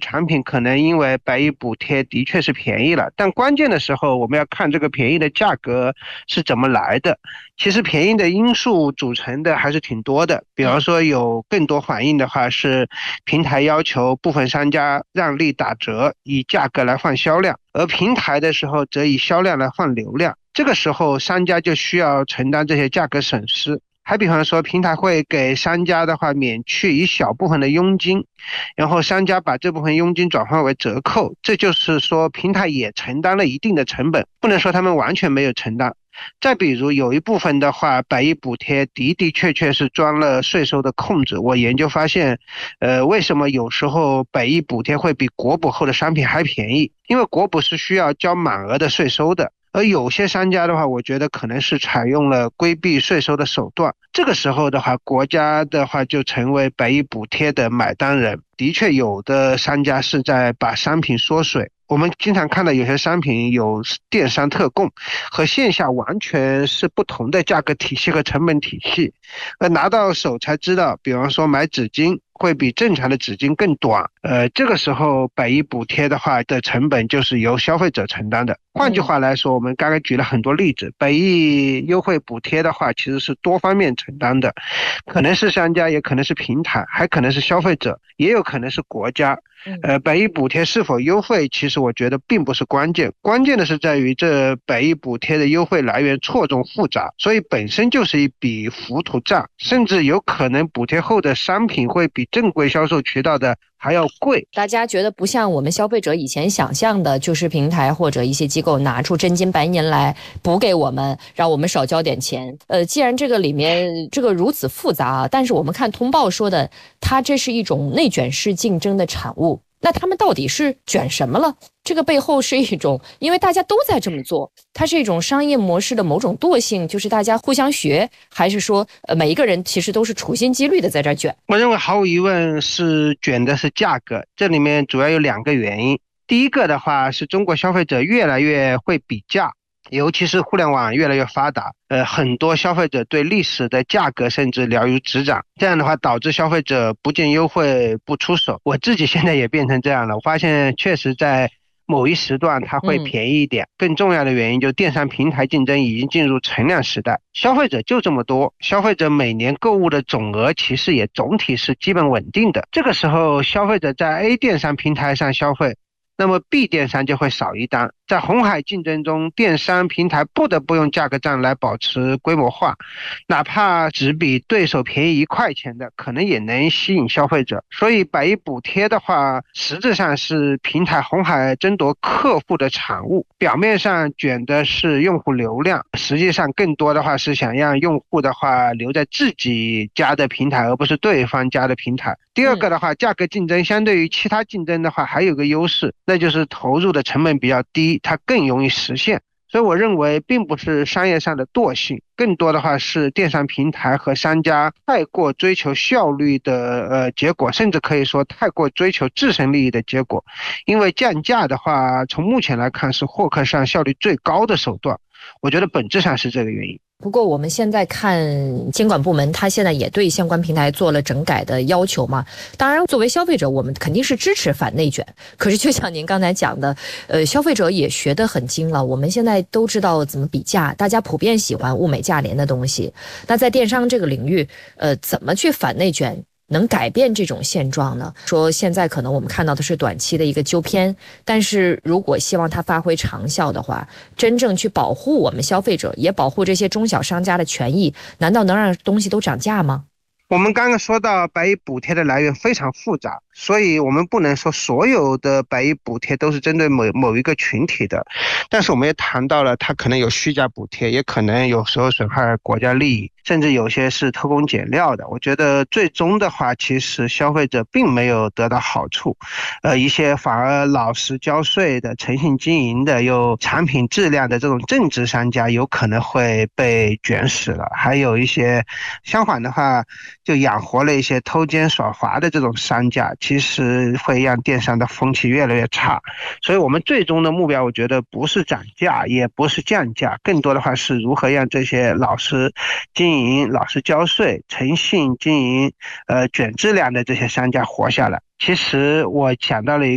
产品可能因为百亿补贴的确是便宜了，但关键的时候我们要看这个便宜的价格是怎么来的。其实便宜的因素组成的还是挺多的，比方说有更多反应的话是平台要求部分商家让利打折，以价格来换销量，而平台的时候则以销量来换流量，这个时候商家就需要承担这些价格损失。还比方说平台会给商家的话免去一小部分的佣金，然后商家把这部分佣金转换为折扣，这就是说平台也承担了一定的成本，不能说他们完全没有承担。再比如有一部分的话，百亿补贴的的确确是钻了税收的空子。我研究发现，为什么有时候百亿补贴会比国补后的商品还便宜？因为国补是需要交满额的税收的。而有些商家的话，我觉得可能是采用了规避税收的手段，这个时候的话，国家的话就成为百亿补贴的买单人。的确有的商家是在把商品缩水，我们经常看到有些商品有电商特供，和线下完全是不同的价格体系和成本体系，拿到手才知道，比方说买纸巾会比正常的纸巾更短，这个时候百亿补贴的话的成本就是由消费者承担的。换句话来说，我们刚才举了很多例子，百亿优惠补贴的话其实是多方面承担的，可能是商家，也可能是平台，还可能是消费者，也有可能是国家。百亿补贴是否优惠，其实我觉得并不是关键，关键的是在于这百亿补贴的优惠来源错综复杂，所以本身就是一笔糊涂账，甚至有可能补贴后的商品会比正规销售渠道的还要贵。 大家觉得不像我们消费者以前想象的，就是平台或者一些机构拿出真金白银来补给我们，让我们少交点钱。既然这个里面这个如此复杂啊，但是我们看通报说的，它这是一种内卷式竞争的产物。那他们到底是卷什么了？这个背后是一种，因为大家都在这么做，它是一种商业模式的某种惰性，就是大家互相学，还是说每一个人其实都是处心积虑的在这卷？ 我认为毫无疑问是卷的是价格，这里面主要有两个原因。第一个的话是中国消费者越来越会比价，尤其是互联网越来越发达，很多消费者对历史的价格甚至了如指掌，这样的话导致消费者不见优惠不出手。我自己现在也变成这样了，我发现确实在某一时段它会便宜一点。更重要的原因就是电商平台竞争已经进入存量时代，消费者就这么多，消费者每年购物的总额其实也总体是基本稳定的。这个时候消费者在 A 电商平台上消费，那么 B 电商就会少一单。在红海竞争中，电商平台不得不用价格战来保持规模化，哪怕只比对手便宜1块钱的，可能也能吸引消费者。所以百亿补贴的话，实质上是平台红海争夺客户的产物，表面上卷的是用户流量，实际上更多的话是想让用户的话留在自己家的平台，而不是对方家的平台。第二个的话，价格竞争相对于其他竞争的话还有个优势，那就是投入的成本比较低，它更容易实现。所以我认为并不是商业上的惰性，更多的话是电商平台和商家太过追求效率的结果，甚至可以说太过追求自身利益的结果。因为降价的话，从目前来看是获客上效率最高的手段，我觉得本质上是这个原因。 不过我们现在看监管部门，他现在也对相关平台做了整改的要求嘛。当然作为消费者，我们肯定是支持反内卷，可是就像您刚才讲的，消费者也学得很精了，我们现在都知道怎么比价，大家普遍喜欢物美价廉的东西。那在电商这个领域，怎么去反内卷能改变这种现状呢？说现在可能我们看到的是短期的一个纠偏，但是如果希望它发挥长效的话，真正去保护我们消费者，也保护这些中小商家的权益，难道能让东西都涨价吗？ 我们刚刚说到百亿补贴的来源非常复杂，所以我们不能说所有的百亿补贴都是针对某一个群体的，但是我们也谈到了它可能有虚假补贴，也可能有时候损害国家利益，甚至有些是偷工减料的。我觉得最终的话，其实消费者并没有得到好处，一些反而老实交税的、诚信经营的、有产品质量的这种正直商家有可能会被卷死了，还有一些相反的话就养活了一些偷奸耍滑的这种商家，其实会让电商的风气越来越差。所以我们最终的目标，我觉得不是涨价，也不是降价，更多的话是如何让这些老实经营、老实交税、诚信经营、卷质量的这些商家活下来。其实我想到了一